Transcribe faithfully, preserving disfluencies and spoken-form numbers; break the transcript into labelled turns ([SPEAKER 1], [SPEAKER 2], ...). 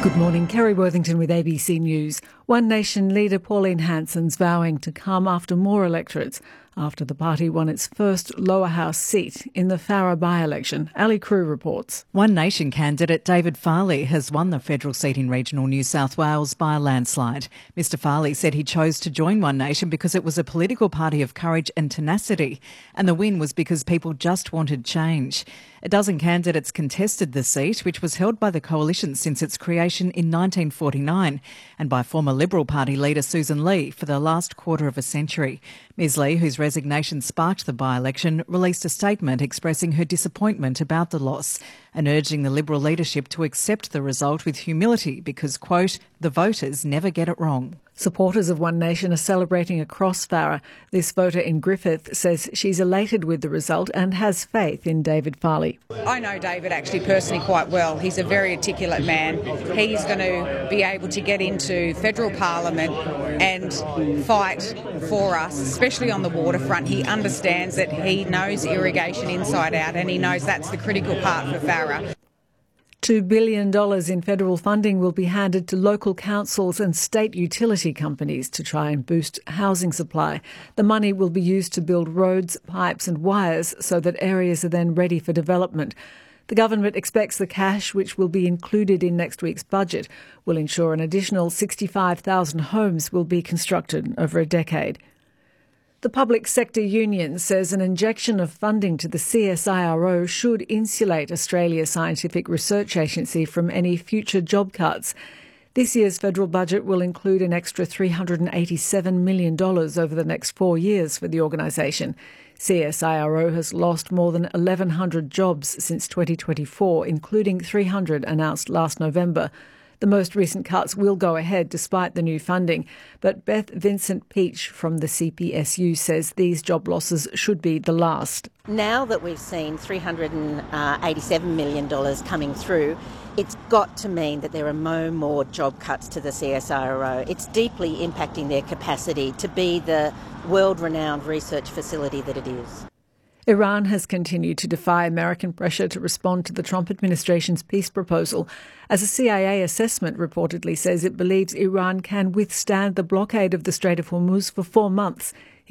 [SPEAKER 1] Good morning, Kerry Worthington with A B C News. One Nation leader Pauline Hanson's vowing to come after more electorates after the party won its first lower house seat in the Farrer by-election. Ali Crew reports.
[SPEAKER 2] One Nation candidate David Farley has won the federal seat in regional New South Wales by a landslide. Mister Farley said he chose to join One Nation because it was a political party of courage and tenacity, and the win was because people just wanted change. A dozen candidates contested the seat, which was held by the coalition since its creation in nineteen forty-nine and by former Liberal Party leader Susan Lee for the last quarter of a century. Ms Lee, whose resignation sparked the by-election, released a statement expressing her disappointment about the loss and urging the Liberal leadership to accept the result with humility because, quote, the voters never get it wrong.
[SPEAKER 1] Supporters of One Nation are celebrating across Farrer. This voter in Griffith says she's elated with the result and has faith in David Farley.
[SPEAKER 3] I know David actually personally quite well. He's a very articulate man. He's going to be able to get into federal parliament and fight for us, especially on the waterfront. He understands that he knows irrigation inside out and he knows that's the critical part for Farrer.
[SPEAKER 1] two billion dollars in federal funding will be handed to local councils and state utility companies to try and boost housing supply. The money will be used to build roads, pipes and wires so that areas are then ready for development. The government expects the cash, which will be included in next week's budget, will ensure an additional sixty-five thousand homes will be constructed over a decade. The public sector union says an injection of funding to the C S I R O should insulate Australia's scientific research agency from any future job cuts. This year's federal budget will include an extra three hundred eighty-seven million dollars over the next four years for the organisation. C S I R O has lost more than eleven hundred jobs since twenty twenty-four, including three hundred announced last November. The most recent cuts will go ahead despite the new funding, but Beth Vincent-Peach from the C P S U says these job losses should be the last.
[SPEAKER 4] Now that we've seen three hundred eighty-seven million dollars coming through, it's got to mean that there are no more job cuts to the C S I R O. It's deeply impacting their capacity to be the world-renowned research facility that it is.
[SPEAKER 1] Iran has continued to defy American pressure to respond to the Trump administration's peace proposal, as a C I A assessment reportedly says it believes Iran can withstand the blockade of the Strait of Hormuz for four months